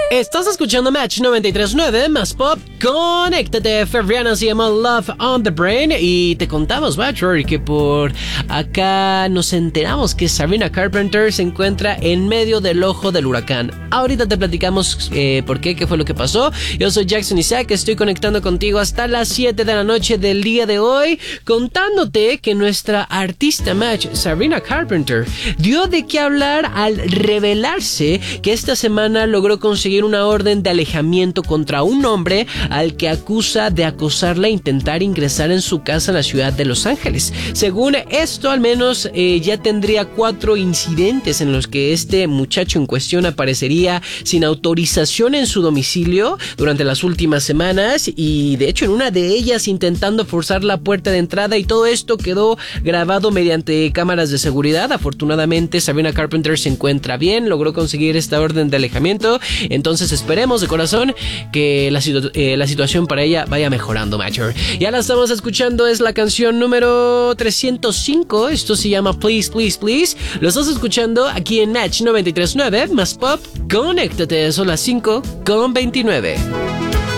Estás escuchando Match 93.9 más pop. Conéctate, Ferriana se llama Love on the Brain. Y te contamos, Matcher, que por acá nos enteramos que Sabrina Carpenter se encuentra en medio del ojo del huracán. Ahorita te platicamos por qué fue lo que pasó. Yo soy Jackson Isaac, estoy conectando contigo hasta las 7 de la noche del día de hoy, contándote que nuestra artista Match, Sabrina Carpenter, dio de qué hablar al revelarse que esta semana logró conseguir una orden de alejamiento contra un hombre al que acusa de acosarla e intentar ingresar en su casa en la ciudad de Los Ángeles. Según esto, al menos ya tendría 4 incidentes en los que este muchacho en cuestión aparecería sin autorización en su domicilio durante las últimas semanas, y de hecho en una de ellas intentando forzar la puerta de entrada, y todo esto quedó grabado mediante cámaras de seguridad. Afortunadamente Sabrina Carpenter se encuentra bien, logró conseguir esta orden de alejamiento. Entonces esperemos de corazón que la situación para ella vaya mejorando, Matcher. Ya la estamos escuchando, es la canción número 305. Esto se llama Please, Please, Please. Lo estás escuchando aquí en Match 93.9 más pop. Conéctate, son las 5:29.